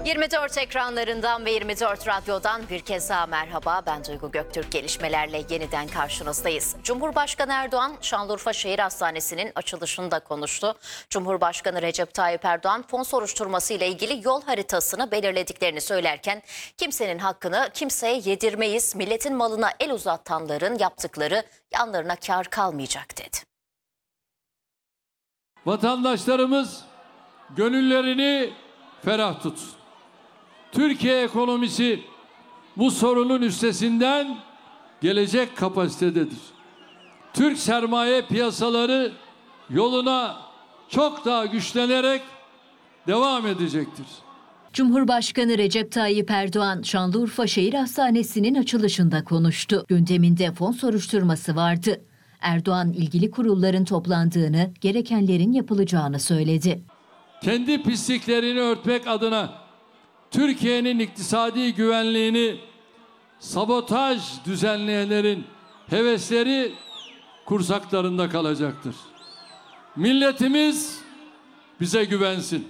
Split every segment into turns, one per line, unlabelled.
24 ekranlarından ve 24 radyodan bir kez daha merhaba. Ben Duygu Göktürk, gelişmelerle yeniden karşınızdayız. Cumhurbaşkanı Erdoğan, Şanlıurfa Şehir Hastanesi'nin açılışında konuştu. Cumhurbaşkanı Recep Tayyip Erdoğan, fon soruşturması ile ilgili yol haritasını belirlediklerini söylerken, kimsenin hakkını kimseye yedirmeyiz, milletin malına el uzatanların yaptıkları yanlarına kâr kalmayacak dedi.
Vatandaşlarımız gönüllerini ferah tutsun. Türkiye ekonomisi bu sorunun üstesinden gelecek kapasitededir. Türk sermaye piyasaları yoluna çok daha güçlenerek devam edecektir.
Cumhurbaşkanı Recep Tayyip Erdoğan, Şanlıurfa Şehir Hastanesi'nin açılışında konuştu. Gündeminde fon soruşturması vardı. Erdoğan, ilgili kurulların toplandığını, gerekenlerin yapılacağını söyledi.
Kendi pisliklerini örtmek adına Türkiye'nin iktisadi güvenliğini sabotaj düzenleyenlerin hevesleri kursaklarında kalacaktır. Milletimiz bize güvensin,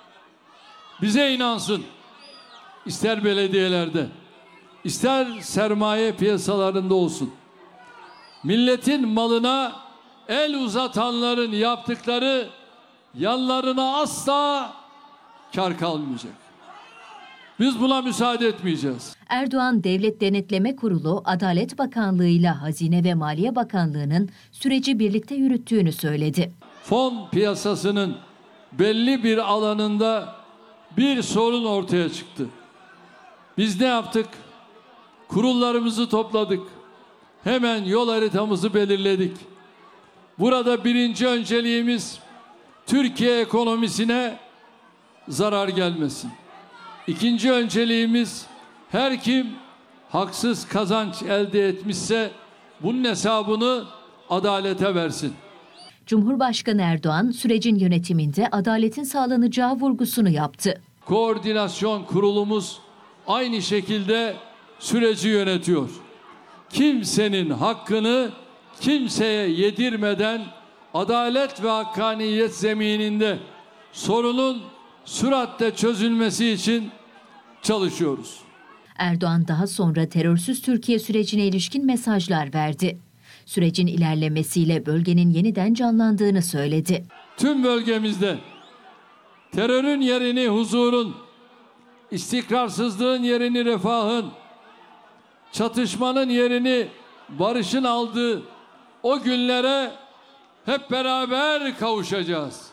bize inansın. İster belediyelerde, ister sermaye piyasalarında olsun. Milletin malına el uzatanların yaptıkları yanlarına asla kar kalmayacak. Biz buna müsaade etmeyeceğiz.
Erdoğan, Devlet Denetleme Kurulu, Adalet Bakanlığı ile Hazine ve Maliye Bakanlığı'nın süreci birlikte yürüttüğünü söyledi.
Fon piyasasının belli bir alanında bir sorun ortaya çıktı. Biz ne yaptık? Kurullarımızı topladık. Hemen yol haritamızı belirledik. Burada birinci önceliğimiz Türkiye ekonomisine zarar gelmesin. İkinci önceliğimiz, her kim haksız kazanç elde etmişse bunun hesabını adalete versin.
Cumhurbaşkanı Erdoğan, sürecin yönetiminde adaletin sağlanacağı vurgusunu yaptı.
Koordinasyon kurulumuz aynı şekilde süreci yönetiyor. Kimsenin hakkını kimseye yedirmeden adalet ve hakkaniyet zemininde sorunun süratle çözülmesi için çalışıyoruz.
Erdoğan daha sonra terörsüz Türkiye sürecine ilişkin mesajlar verdi. Sürecin ilerlemesiyle bölgenin yeniden canlandığını söyledi.
Tüm bölgemizde terörün yerini huzurun, istikrarsızlığın yerini refahın, çatışmanın yerini barışın aldığı o günlere hep beraber kavuşacağız.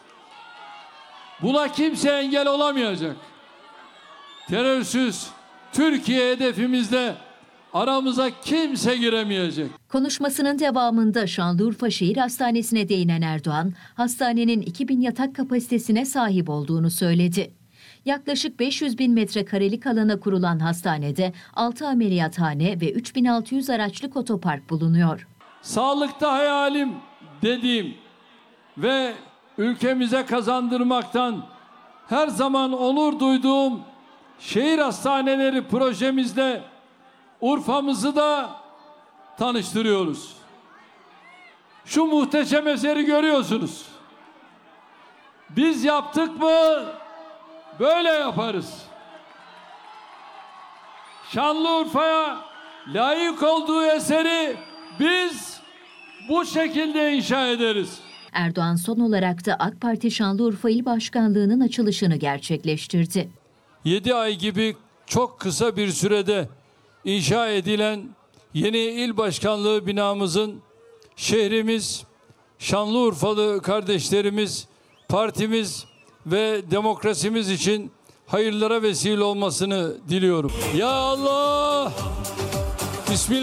Buna kimse engel olamayacak. Terörsüz Türkiye hedefimizde aramıza kimse giremeyecek.
Konuşmasının devamında Şanlıurfa Şehir Hastanesi'ne değinen Erdoğan, hastanenin 2000 yatak kapasitesine sahip olduğunu söyledi. Yaklaşık 500 bin metrekarelik alana kurulan hastanede 6 ameliyathane ve 3600 araçlık otopark bulunuyor.
Sağlıkta hayalim dediğim ve ülkemize kazandırmaktan her zaman onur duyduğum şehir hastaneleri projemizde Urfa'mızı da tanıştırıyoruz. Şu muhteşem eseri görüyorsunuz. Biz yaptık mı böyle yaparız. Şanlıurfa'ya layık olduğu eseri biz bu şekilde inşa ederiz.
Erdoğan son olarak da AK Parti Şanlıurfa İl Başkanlığı'nın açılışını gerçekleştirdi.
7 ay gibi çok kısa bir sürede inşa edilen yeni il başkanlığı binamızın şehrimiz, Şanlıurfalı kardeşlerimiz, partimiz ve demokrasimiz için hayırlara vesile olmasını diliyorum. Ya Allah! Bismillah.